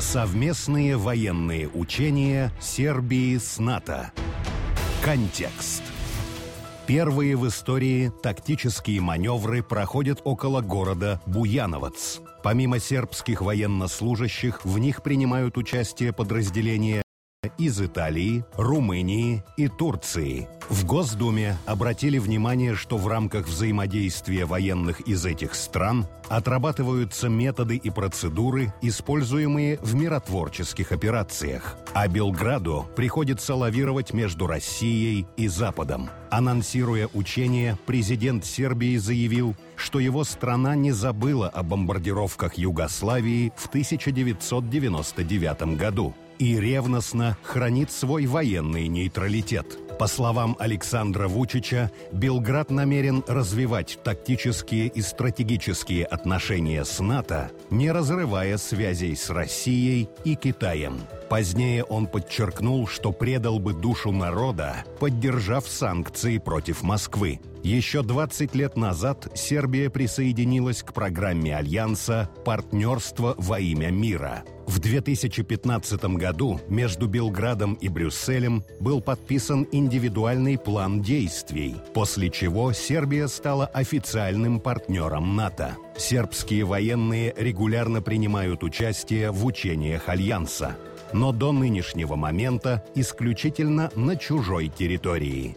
Совместные военные учения Сербии с НАТО. Контекст. Первые в истории тактические маневры проходят около города Буяновац. Помимо сербских военнослужащих, в них принимают участие подразделения из Италии, Румынии и Турции. В Госдуме обратили внимание, что в рамках взаимодействия военных из этих стран отрабатываются методы и процедуры, используемые в миротворческих операциях. А Белграду приходится лавировать между Россией и Западом. Анонсируя учения, президент Сербии заявил, что его страна не забыла о бомбардировках Югославии в 1999 году и ревностно хранит свой военный нейтралитет. По словам Александра Вучича, Белград намерен развивать тактические и стратегические отношения с НАТО, не разрывая связей с Россией и Китаем. Позднее он подчеркнул, что предал бы душу народа, поддержав санкции против Москвы. Еще 20 лет назад Сербия присоединилась к программе Альянса «Партнерство во имя мира». В 2015 году между Белградом и Брюсселем был подписан индивидуальный план действий, после чего Сербия стала официальным партнером НАТО. Сербские военные регулярно принимают участие в учениях Альянса, но до нынешнего момента исключительно на чужой территории.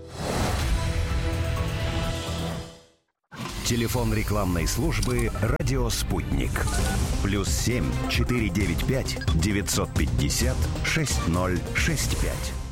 Телефон рекламной службы «Радио Спутник». +7 495 950 6065.